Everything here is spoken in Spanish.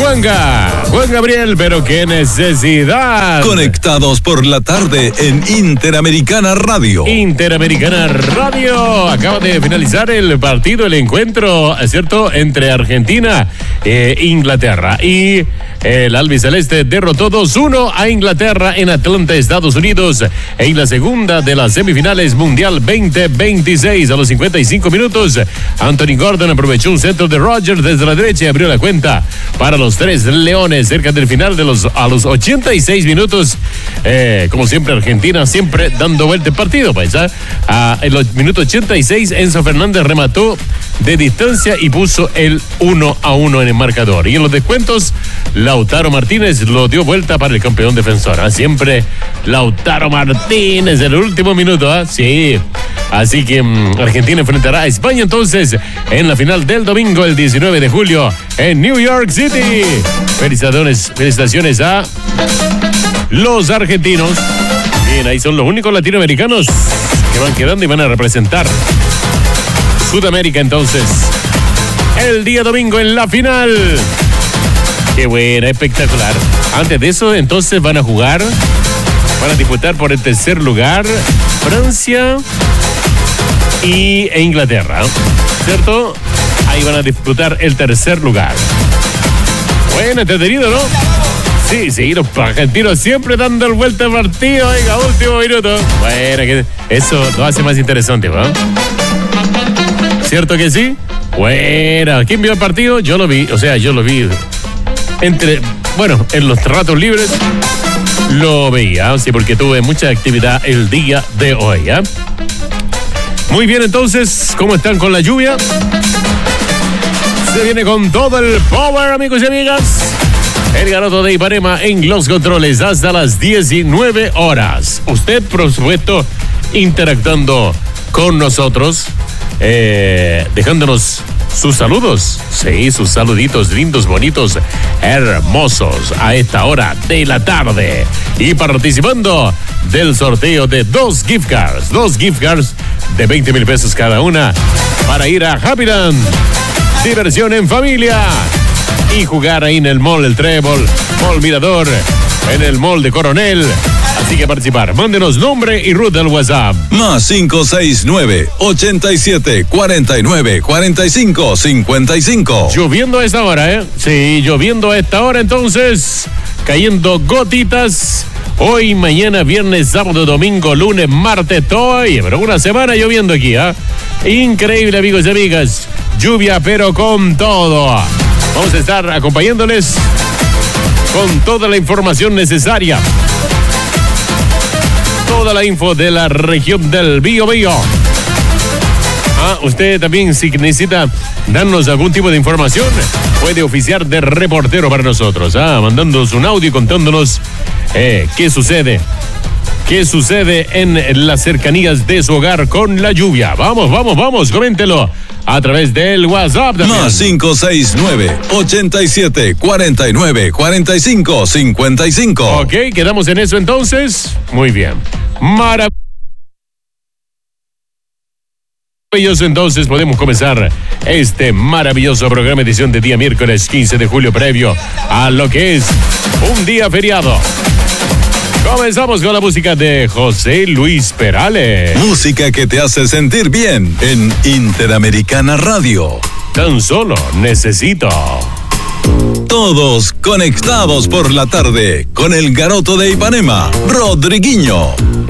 Juan Gabriel, pero qué necesidad. Conectados por la tarde en Interamericana Radio. Interamericana Radio. Acaba de finalizar el partido, el encuentro, ¿cierto?, entre Argentina e Inglaterra. Y el albiceleste derrotó 2-1 a Inglaterra en Atlanta, Estados Unidos, en la segunda de las semifinales Mundial 2026. A los 55 minutos, Anthony Gordon aprovechó un centro de Rodgers desde la derecha y abrió la cuenta para los tres leones cerca del final a los 86 minutos. Como siempre, Argentina siempre dando vuelta el partido, pues, en los minutos 86, Enzo Fernández remató de distancia y puso el 1-1 en el marcador. Y en los descuentos, Lautaro Martínez lo dio vuelta para el campeón defensor. Siempre Lautaro Martínez en el último minuto. Sí. Así que Argentina enfrentará a España entonces en la final del domingo, el 19 de julio, en New York City. Felicitaciones a los argentinos. Bien, ahí son los únicos latinoamericanos que van quedando y van a representar Sudamérica entonces el día domingo en la final. Qué buena, espectacular. Antes de eso, entonces van a disputar por el tercer lugar Francia e Inglaterra, ¿cierto? Ahí van a disputar el tercer lugar. Bueno, entretenido, ¿no? Sí, los argentinos siempre dando el vuelta al partido, oiga, último minuto. Bueno, que eso lo hace más interesante, ¿no? ¿Cierto que sí? Bueno, ¿quién vio el partido? Yo lo vi en los ratos libres lo veía, sí, porque tuve mucha actividad el día de hoy, ¿eh? Muy bien, entonces, ¿cómo están con la lluvia? Se viene con todo el power, amigos y amigas. El Garoto de Ipanema en los controles hasta las 19 horas. Usted, por supuesto, interactuando con nosotros, dejándonos sus saludos. Sí, sus saluditos lindos, bonitos, hermosos a esta hora de la tarde. Y participando del sorteo de dos gift cards de 20,000 pesos cada una para ir a Happyland. Diversión en familia y jugar ahí en el Mall El Trébol, Mall Mirador, en el Mall de Coronel. Así que participar. Mándenos nombre y ruta al WhatsApp. Más 569-8749-4555. Lloviendo a esta hora, ¿eh? Sí, lloviendo a esta hora, entonces, cayendo gotitas. Hoy, mañana, viernes, sábado, domingo, lunes, martes, pero una semana lloviendo aquí, ¿ah? Increíble, amigos y amigas. Lluvia, pero con todo. Vamos a estar acompañándoles con toda la información necesaria. Toda la info de la región del Biobío. Usted también, si necesita darnos algún tipo de información, puede oficiar de reportero para nosotros, mandándonos un audio contándonos qué sucede en las cercanías de su hogar con la lluvia. Vamos, coméntelo a través del WhatsApp también. Más 569-8749-4555. Ok, quedamos en eso entonces. Muy bien. Maravilloso, entonces podemos comenzar este maravilloso programa, edición de día miércoles 15 de julio, previo a lo que es un día feriado. Comenzamos con la música de José Luis Perales. Música que te hace sentir bien en Interamericana Radio. Tan solo necesito. Todos conectados por la tarde con el Garoto de Ipanema, Rodriguinho.